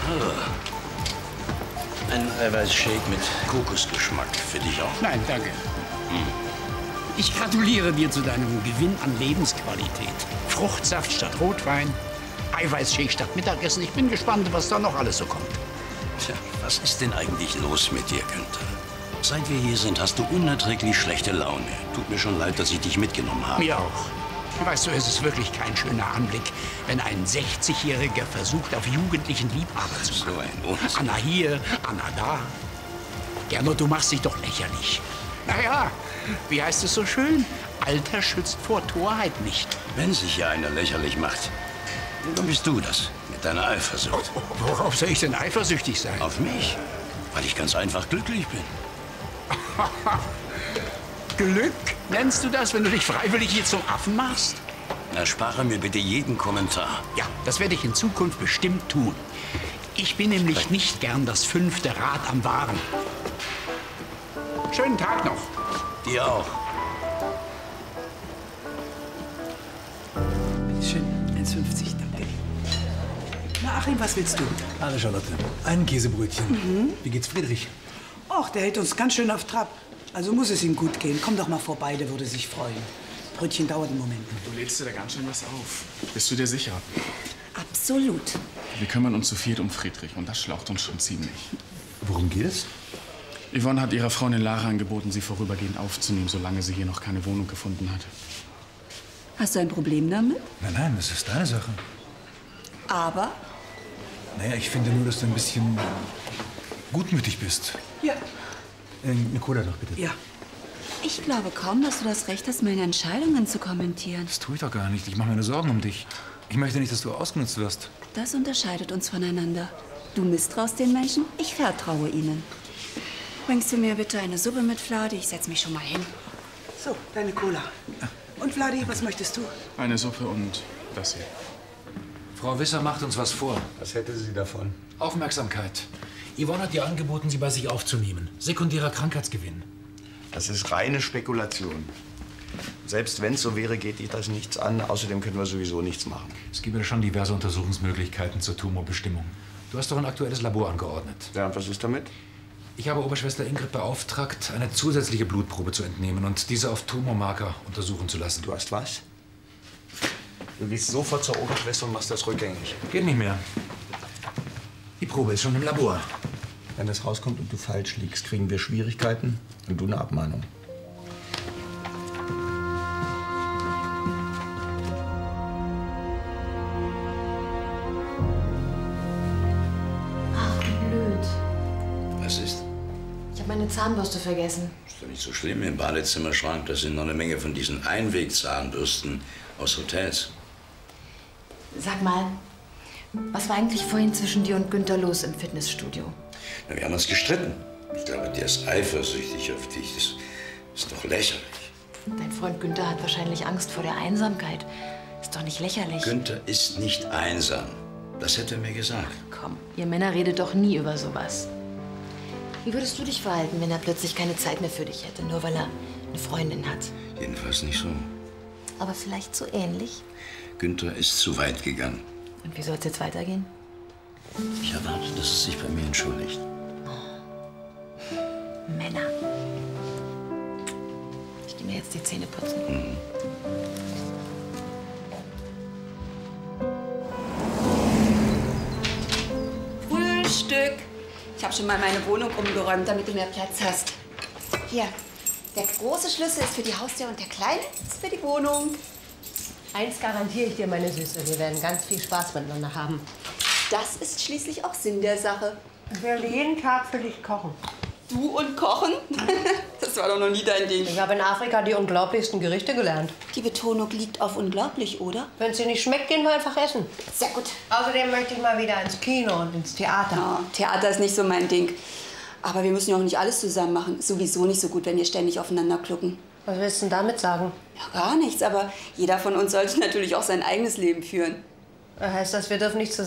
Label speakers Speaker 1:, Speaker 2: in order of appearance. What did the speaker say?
Speaker 1: Ein Eiweißshake mit Kokosgeschmack für dich auch.
Speaker 2: Nein, danke. Ich gratuliere dir zu deinem Gewinn an Lebensqualität. Fruchtsaft statt Rotwein, Eiweißshake statt Mittagessen. Ich bin gespannt, was da noch alles so kommt.
Speaker 1: Tja, was ist denn eigentlich los mit dir, Günther? Seit wir hier sind, hast du unerträglich schlechte Laune. Tut mir schon leid, dass ich dich mitgenommen habe.
Speaker 2: Mir auch. Weißt du, es ist wirklich kein schöner Anblick, wenn ein 60-Jähriger versucht, auf jugendlichen Liebhaber zu machen.
Speaker 1: So ein Unsinn.
Speaker 2: Anna hier, Anna da. Gernot, du machst dich doch lächerlich. Naja, wie heißt es so schön? Alter schützt vor Torheit nicht.
Speaker 1: Wenn sich hier einer lächerlich macht, dann bist du das mit deiner Eifersucht.
Speaker 2: Worauf soll ich denn eifersüchtig sein?
Speaker 1: Auf mich, weil ich ganz einfach glücklich bin.
Speaker 2: Glück? Nennst du das, wenn du dich freiwillig hier zum Affen machst?
Speaker 1: Erspare mir bitte jeden Kommentar.
Speaker 2: Ja, das werde ich in Zukunft bestimmt tun. Ich bin nämlich nicht gern das 5. Rad am Wagen. Schönen Tag noch.
Speaker 1: Dir auch.
Speaker 3: Bitte schön, 1,50, danke. Na, Achim, was willst du?
Speaker 4: Hallo Charlotte, ein Käsebrötchen. Wie geht's Friedrich?
Speaker 3: Och, der hält uns ganz schön auf Trab. Also muss es ihm gut gehen. Komm doch mal vorbei, der würde sich freuen. Brötchen dauert einen Moment.
Speaker 5: Du lädst dir da ganz schön was auf. Bist du dir sicher?
Speaker 6: Absolut.
Speaker 5: Wir kümmern uns zu viert um Friedrich und das schlaucht uns schon ziemlich.
Speaker 4: Worum geht es?
Speaker 5: Yvonne hat ihrer Freundin Lara angeboten, sie vorübergehend aufzunehmen, solange sie hier noch keine Wohnung gefunden hat.
Speaker 6: Hast du ein Problem damit?
Speaker 4: Nein, das ist deine Sache.
Speaker 6: Aber?
Speaker 4: Naja, ich finde nur, dass du ein bisschen gutmütig bist.
Speaker 3: Ja.
Speaker 4: Eine Cola doch, bitte.
Speaker 3: Ja.
Speaker 6: Ich glaube kaum, dass du das Recht hast, meine Entscheidungen zu kommentieren.
Speaker 4: Das tue ich doch gar nicht. Ich mache mir nur Sorgen um dich. Ich möchte nicht, dass du ausgenutzt wirst.
Speaker 6: Das unterscheidet uns voneinander. Du misstraust den Menschen, ich vertraue ihnen. Bringst du mir bitte eine Suppe mit, Vladi? Ich setz mich schon mal hin.
Speaker 3: So, deine Cola. Und Vladi, was möchtest du?
Speaker 5: Eine Suppe und das hier.
Speaker 4: Frau Wisser macht uns was vor.
Speaker 7: Was hätte sie davon?
Speaker 4: Aufmerksamkeit. Yvonne hat ihr angeboten, sie bei sich aufzunehmen. Sekundärer Krankheitsgewinn.
Speaker 7: Das ist reine Spekulation. Selbst wenn es so wäre, geht dich das nichts an. Außerdem können wir sowieso nichts machen.
Speaker 4: Es gibt ja schon diverse Untersuchungsmöglichkeiten zur Tumorbestimmung. Du hast doch ein aktuelles Labor angeordnet.
Speaker 7: Ja, und was ist damit?
Speaker 4: Ich habe Oberschwester Ingrid beauftragt, eine zusätzliche Blutprobe zu entnehmen und diese auf Tumormarker untersuchen zu lassen.
Speaker 7: Du hast was? Du gehst sofort zur Oberschwester und machst das rückgängig.
Speaker 4: Geht nicht mehr. Die Probe ist schon im Labor.
Speaker 7: Wenn das rauskommt und du falsch liegst, kriegen wir Schwierigkeiten und du eine Abmahnung.
Speaker 8: Ach, wie blöd.
Speaker 1: Was ist?
Speaker 8: Ich habe meine Zahnbürste vergessen.
Speaker 1: Ist doch nicht so schlimm im Badezimmerschrank. Da sind noch eine Menge von diesen Einwegzahnbürsten aus Hotels.
Speaker 8: Sag mal, was war eigentlich vorhin zwischen dir und Günther los im Fitnessstudio?
Speaker 1: Na, wir haben uns gestritten. Ich glaube, der ist eifersüchtig auf dich. Das ist doch lächerlich.
Speaker 8: Dein Freund Günther hat wahrscheinlich Angst vor der Einsamkeit. Ist doch nicht lächerlich.
Speaker 1: Günther ist nicht einsam. Das hätte er mir gesagt.
Speaker 8: Komm, ihr Männer redet doch nie über sowas. Wie würdest du dich verhalten, wenn er plötzlich keine Zeit mehr für dich hätte, nur weil er eine Freundin hat?
Speaker 1: Jedenfalls nicht so.
Speaker 8: Aber vielleicht so ähnlich?
Speaker 1: Günther ist zu weit gegangen.
Speaker 8: Und wie soll es jetzt weitergehen?
Speaker 1: Ich erwarte, dass es sich bei mir entschuldigt.
Speaker 8: Männer. Ich gehe mir jetzt die Zähne putzen.
Speaker 6: Frühstück. Ich habe schon mal meine Wohnung umgeräumt, damit du mehr Platz hast. Hier, der große Schlüssel ist für die Haustür und der kleine ist für die Wohnung.
Speaker 9: Eins garantiere ich dir, meine Süße, wir werden ganz viel Spaß miteinander haben.
Speaker 6: Das ist schließlich auch Sinn der Sache.
Speaker 9: Ich werde jeden Tag für dich kochen.
Speaker 6: Du und Kochen? Das war doch noch nie dein Ding.
Speaker 9: Ich habe in Afrika die unglaublichsten Gerichte gelernt.
Speaker 6: Die Betonung liegt auf unglaublich, oder?
Speaker 9: Wenn es dir nicht schmeckt, gehen wir einfach essen.
Speaker 6: Sehr gut.
Speaker 9: Außerdem möchte ich mal wieder ins Kino und ins Theater.
Speaker 6: Ja, Theater ist nicht so mein Ding. Aber wir müssen ja auch nicht alles zusammen machen. Sowieso nicht so gut, wenn wir ständig aufeinander klucken.
Speaker 9: Was willst du denn damit sagen?
Speaker 6: Ja, gar nichts. Aber jeder von uns sollte natürlich auch sein eigenes Leben führen.
Speaker 9: Heißt das, wir dürfen nicht zusammen